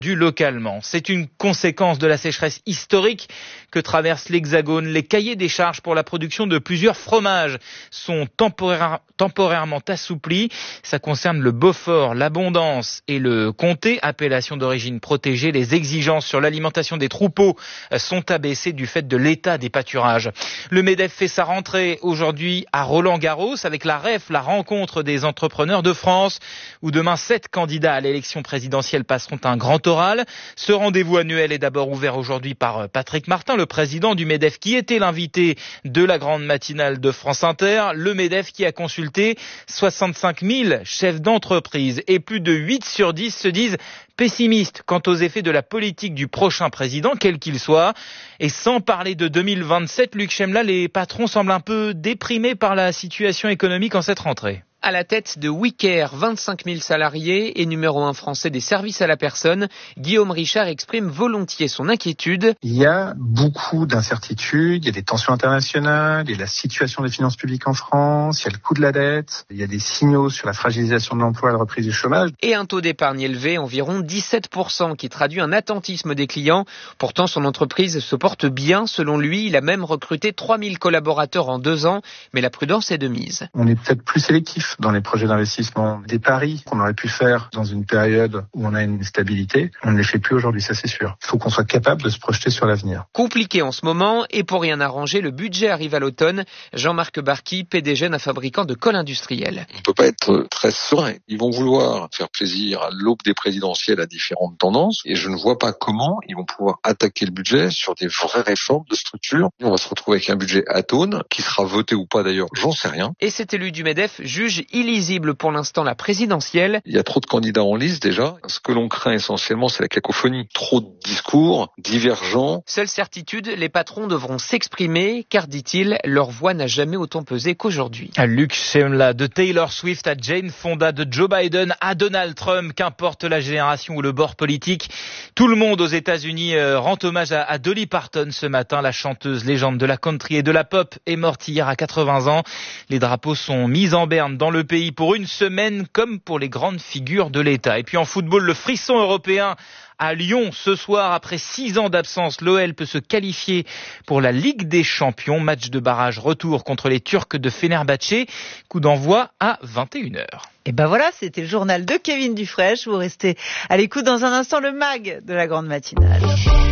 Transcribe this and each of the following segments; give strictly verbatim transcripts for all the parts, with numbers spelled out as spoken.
dû localement. C'est une conséquence de la sécheresse historique que traverse l'Hexagone. Les cahiers des charges pour la production de plusieurs fromages sont temporaire, temporairement assouplis. Ça concerne le Beaufort, l'Abondance et le Comté, appellations d'origine protégée. Les exigences sur l'alimentation des troupeaux sont abaissées du fait de l'état des pâturages. Le MEDEF fait sa rentrée aujourd'hui à Roland-Garros avec la R E F, la rencontre des entrepreneurs de France, où demain sept candidats à l'élection présidentielle passeront un grand oral. Ce rendez-vous annuel est d'abord ouvert aujourd'hui par Patrick Martin, le président du MEDEF, qui était l'invité de la grande matinale de France Inter. Le MEDEF qui a consulté soixante-cinq mille chefs d'entreprise et plus de huit sur dix se disent pessimistes quant aux effets de la politique du prochain président, quel qu'il soit. Et sans parler de deux mille vingt-sept, Luc Chemla, les patrons semblent un peu déprimés par la situation économique en cette rentrée. À la tête de Wicare, vingt-cinq mille salariés et numéro un français des services à la personne, Guillaume Richard exprime volontiers son inquiétude. Il y a beaucoup d'incertitudes, il y a des tensions internationales, il y a la situation des finances publiques en France, il y a le coût de la dette, il y a des signaux sur la fragilisation de l'emploi et la reprise du chômage. Et un taux d'épargne élevé, environ dix-sept pour cent, qui traduit un attentisme des clients. Pourtant, son entreprise se porte bien. Selon lui, il a même recruté trois mille collaborateurs en deux ans, mais la prudence est de mise. On est peut-être plus sélectif dans les projets d'investissement. Des paris qu'on aurait pu faire dans une période où on a une stabilité, on ne les fait plus aujourd'hui, ça c'est sûr. Il faut qu'on soit capable de se projeter sur l'avenir. Compliqué en ce moment, et pour rien arranger, le budget arrive à l'automne. Jean-Marc Barky, P D G d'un fabricant de colle industriel. On ne peut pas être très serein. Ils vont vouloir faire plaisir à l'aube des présidentielles à différentes tendances, et je ne vois pas comment ils vont pouvoir attaquer le budget sur des vraies réformes de structure. On va se retrouver avec un budget atone, qui sera voté ou pas d'ailleurs, j'en sais rien. Et cet élu du MEDEF juge illisible pour l'instant la présidentielle. Il y a trop de candidats en lice déjà. Ce que l'on craint essentiellement, c'est la cacophonie. Trop de discours divergents. Seule certitude, les patrons devront s'exprimer, car, dit-il, leur voix n'a jamais autant pesé qu'aujourd'hui. À Luc Chemla, de Taylor Swift à Jane Fonda, de Joe Biden à Donald Trump, qu'importe la génération ou le bord politique, tout le monde aux États-Unis euh, rend hommage à, à Dolly Parton ce matin. La chanteuse légende de la country et de la pop est morte hier à quatre-vingts ans. Les drapeaux sont mis en berne dans le pays pour une semaine, comme pour les grandes figures de l'État. Et puis en football, le frisson européen à Lyon ce soir. Après six ans d'absence, l'O L peut se qualifier pour la Ligue des Champions. Match de barrage retour contre les Turcs de Fenerbahçe. Coup d'envoi à vingt et une heures. Et ben voilà, c'était le journal de Kevin Dufresne. Vous restez à l'écoute dans un instant, le mag de la grande matinale.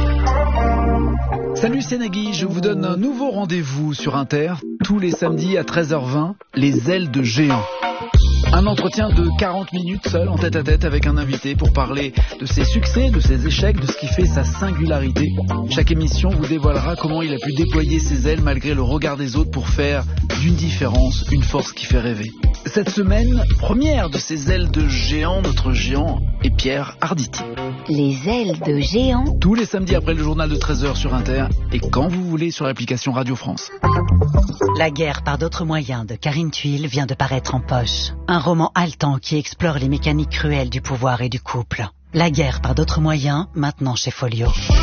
Salut, c'est Nagui, je vous donne un nouveau rendez-vous sur Inter, tous les samedis à treize heures vingt, les ailes de géant. Un entretien de quarante minutes seul, en tête à tête avec un invité pour parler de ses succès, de ses échecs, de ce qui fait sa singularité. Chaque émission vous dévoilera comment il a pu déployer ses ailes malgré le regard des autres pour faire d'une différence une force qui fait rêver. Cette semaine, première de ces ailes de géant, notre géant est Pierre Arditi. Les ailes de géant. Tous les samedis après le journal de treize heures sur Inter et quand vous voulez sur l'application Radio France. La guerre par d'autres moyens de Karine Thuil vient de paraître en poche. Un roman haletant qui explore les mécaniques cruelles du pouvoir et du couple. La guerre par d'autres moyens, maintenant chez Folio.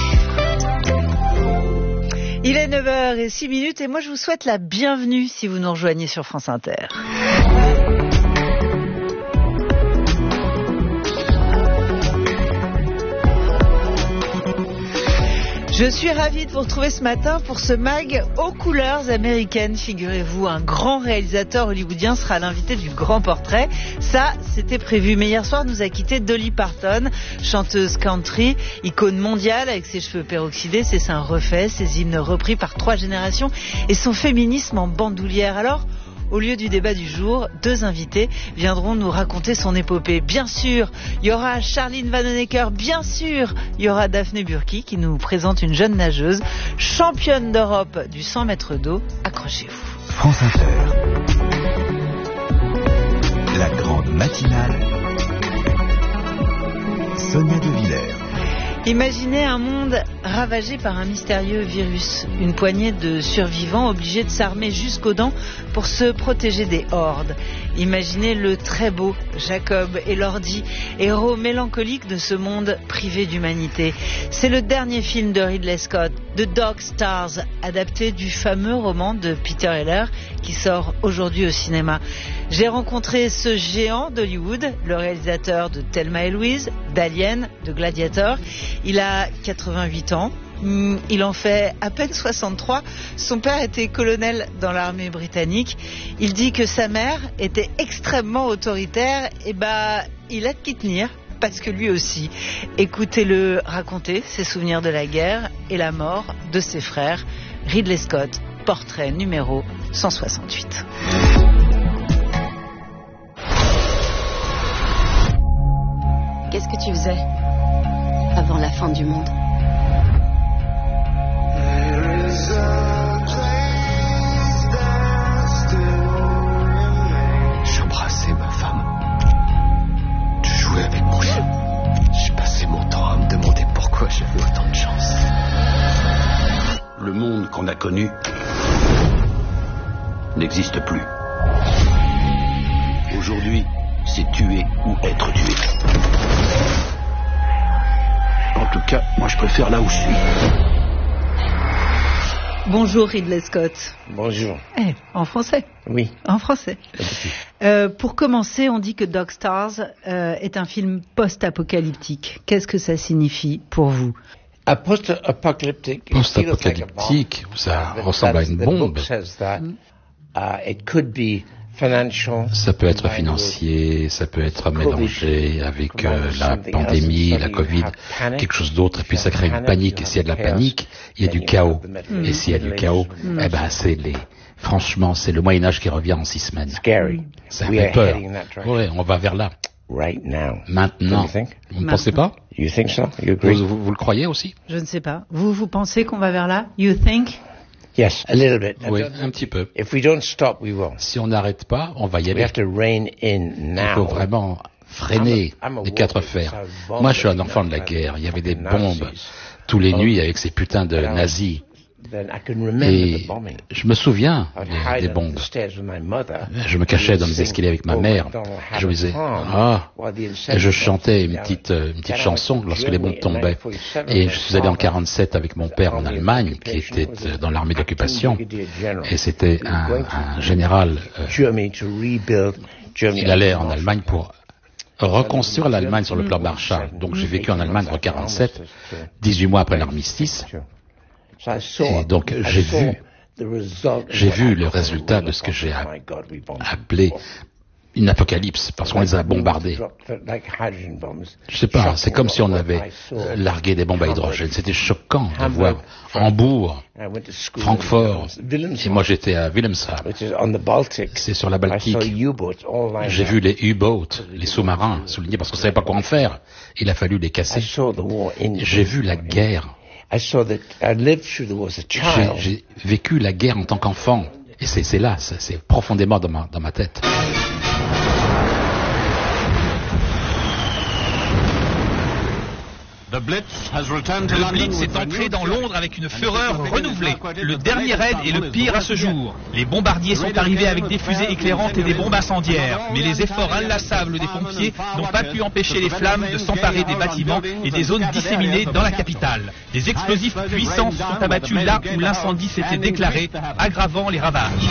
Il est neuf heures zéro six minutes et moi je vous souhaite la bienvenue si vous nous rejoignez sur France Inter. Je suis ravie de vous retrouver ce matin pour ce mag aux couleurs américaines. Figurez-vous, un grand réalisateur hollywoodien sera l'invité du Grand Portrait. Ça, c'était prévu. Mais hier soir, nous a quitté Dolly Parton, chanteuse country, icône mondiale avec ses cheveux peroxydés, ses seins refaits, ses hymnes repris par trois générations et son féminisme en bandoulière. Alors, au lieu du débat du jour, deux invités viendront nous raconter son épopée. Bien sûr, il y aura Charline Vanhoenacker, bien sûr, il y aura Daphné Burki qui nous présente une jeune nageuse, championne d'Europe du cent mètres d'eau. Accrochez-vous. France Inter. La grande matinale. Sonia De Villers. Imaginez un monde ravagé par un mystérieux virus. Une poignée de survivants obligés de s'armer jusqu'aux dents pour se protéger des hordes. Imaginez le très beau Jacob Elordi, héros mélancolique de ce monde privé d'humanité. C'est le dernier film de Ridley Scott, The Dog Stars, adapté du fameux roman de Peter Heller qui sort aujourd'hui au cinéma. J'ai rencontré ce géant d'Hollywood, le réalisateur de Thelma et Louise, d'Alien, de Gladiator. Il a quatre-vingt-huit ans. Il en fait à peine soixante-trois. Son père était colonel dans l'armée britannique. Il dit que sa mère était extrêmement autoritaire. Et bah, il a de qui tenir, parce que lui aussi. Écoutez-le raconter ses souvenirs de la guerre et la mort de ses frères. Ridley Scott, portrait numéro cent soixante-huit. Qu'est-ce que tu faisais avant la fin du monde ? J'embrassais ma femme. Je jouais avec mon chien. J'ai passé mon temps à me demander pourquoi j'avais autant de chance. Le monde qu'on a connu n'existe plus. Aujourd'hui, c'est tuer ou être tué. En tout cas, moi je préfère là où je suis. Bonjour Ridley Scott. Bonjour. Eh, en français. Oui. En français. Euh, pour commencer, on dit que Dog Stars euh, est un film post-apocalyptique. Qu'est-ce que ça signifie pour vous ? Post-apocalyptique, Post-apocalyptique, ça ressemble à une bombe. Ça peut être financier, ça peut être mélangé avec euh, la pandémie, la Covid, quelque chose d'autre, et puis ça crée une panique. Et s'il y a de la panique, il y a du chaos. Mm. Et s'il y a du chaos, mm. eh ben c'est les, franchement, c'est le Moyen-Âge qui revient en six semaines. Ça fait peur. Oui, on va vers là. Maintenant. Vous ne pensez pas? Vous, vous, vous le croyez aussi? Je ne sais pas. Vous, vous pensez qu'on va vers là? You think? Yes, a little bit. Oui, un petit peu. If we don't stop, we will. Si on n'arrête pas, on va y aller. We have to rein in now. Il faut vraiment freiner les quatre fers. Moi, je suis un enfant de la guerre. Il y avait des bombes tous les nuits avec ces putains de nazis. Et je me souviens des, des bombes. Je me cachais dans mes escaliers avec ma mère. Je me disais, ah, et je chantais une petite, une petite chanson lorsque les bombes tombaient. Et je suis allé en quarante-sept avec mon père en Allemagne, qui était dans l'armée d'occupation. Et c'était un, un général. Euh, il allait en Allemagne pour reconstruire l'Allemagne sur le plan Marshall. Donc j'ai vécu en Allemagne en quarante-sept, dix-huit mois après l'armistice. Et donc j'ai vu, j'ai vu le résultat de ce que j'ai appelé une apocalypse, parce qu'on les a bombardés. Je sais pas, c'est comme si on avait largué des bombes à hydrogène. C'était choquant de voir Hambourg, Francfort, et moi j'étais à Wilhelmshaven, c'est sur la Baltique. J'ai vu les U-boats, les sous-marins soulignés parce qu'on savait pas quoi en faire. Il a fallu les casser. J'ai vu la guerre. J'ai, j'ai vécu la guerre en tant qu'enfant. Et c'est, c'est là, c'est, c'est profondément dans ma, dans ma tête. Le Blitz est entré dans Londres avec une fureur renouvelée. Le dernier raid est le pire à ce jour. Les bombardiers sont arrivés avec des fusées éclairantes et des bombes incendiaires. Mais les efforts inlassables des pompiers n'ont pas pu empêcher les flammes de s'emparer des bâtiments et des zones disséminées dans la capitale. Des explosifs puissants sont abattus là où l'incendie s'était déclaré, aggravant les ravages.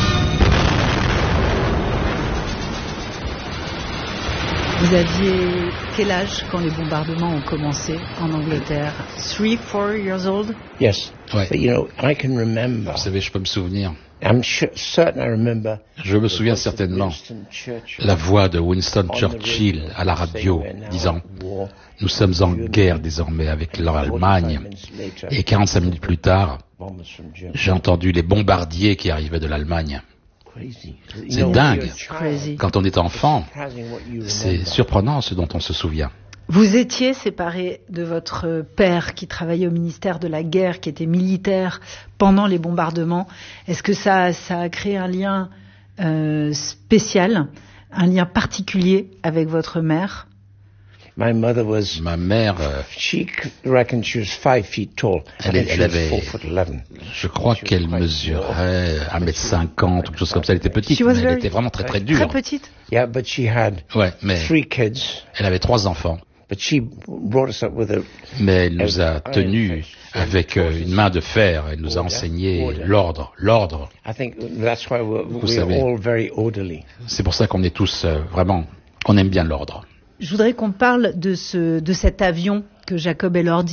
Vous aviez quel âge quand les bombardements ont commencé en Angleterre? Three, four years old? Yes. Ouais. But, you know, I can remember. Vous savez, je peux me souvenir. I'm sure, certain I remember. Je me souviens certainement la voix de Winston Churchill à la radio disant « Nous sommes en guerre désormais avec l'Allemagne ». Et quarante-cinq minutes plus tard, j'ai entendu les bombardiers qui arrivaient de l'Allemagne. C'est dingue. Quand on est enfant, c'est surprenant ce dont on se souvient. Vous étiez séparé de votre père qui travaillait au ministère de la Guerre, qui était militaire pendant les bombardements. Est-ce que ça, ça a créé un lien euh, spécial, un lien particulier avec votre mère? My mother was, Ma mère, euh, she reckoned she was five feet tall. Elle, elle avait, je crois qu'elle mesurait un mètre cinquante, quelque chose comme ça. Elle était petite, mais elle était vraiment très très dure. Très petite. Yeah, but she had ouais, mais three kids. Elle avait trois enfants. Mais elle nous a tenus avec une main de fer. Elle nous a enseigné l'ordre. L'ordre. Vous savez, c'est pour ça qu'on est tous vraiment, qu'on aime bien l'ordre. Je voudrais qu'on parle de ce, de cet avion que Jacob Elordi